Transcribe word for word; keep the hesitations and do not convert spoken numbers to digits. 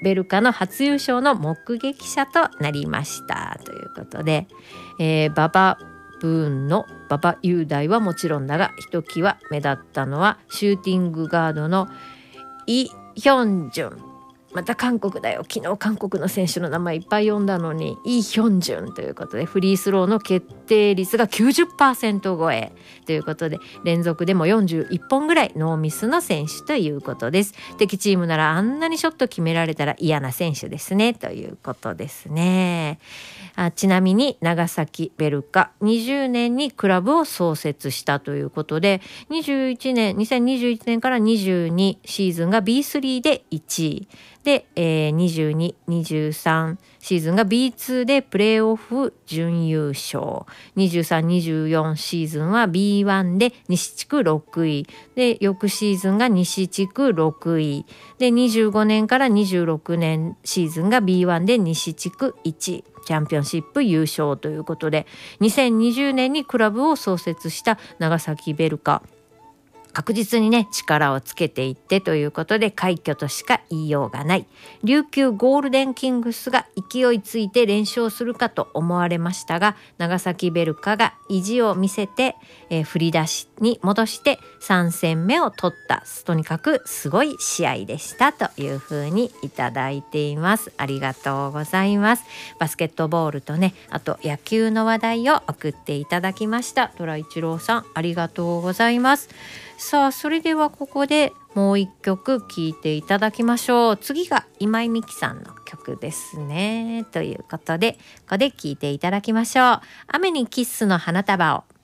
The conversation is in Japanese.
ベルカの初優勝の目撃者となりましたということで、えー、馬場ブーンの馬場雄大はもちろんだが、ひときわ目立ったのはシューティングガードのイ・ヒョンジュン。また韓国だよ。昨日韓国の選手の名前いっぱい読んだのに、イ・ヒョンジュンということで、フリースローの決定率が きゅうじゅっパーセント 超えということで、連続でもよんじゅういっぽんぐらいノーミスの選手ということです。敵チームならあんなにショット決められたら嫌な選手ですねということですね。あちなみに長崎ベルカにじゅうねんにクラブを創設したということで、にじゅういちねんにせんにじゅういちねんからにじゅうにシーズンが ビースリー でいちいで、えー、にじゅうに、にじゅうさんシーズンが ビーツー でプレーオフ準優勝、にじゅうさん、にじゅうよんシーズンは ビーワン で西地区ろくいで、翌シーズンが西地区ろくいで、にじゅうごねんからにじゅうろくねんシーズンが ビーワン で西地区いちい、チャンピオンシップ優勝ということで、にせんにじゅうねんにクラブを創設した長崎ベルカ、確実にね力をつけていってということで、快挙としか言いようがない。琉球ゴールデンキングスが勢いついて連勝するかと思われましたが、長崎ベルカが意地を見せて、えー、振り出しに戻してさん戦目を取った、とにかくすごい試合でしたというふうにいただいています。ありがとうございます。バスケットボールとね、あと野球の話題を送っていただきました。虎一郎さん、ありがとうございます。さあ、それではここでもう一曲聴いていただきましょう。次が今井美樹さんの曲ですね。ということで、ここで聴いていただきましょう。雨にキッスの花束を。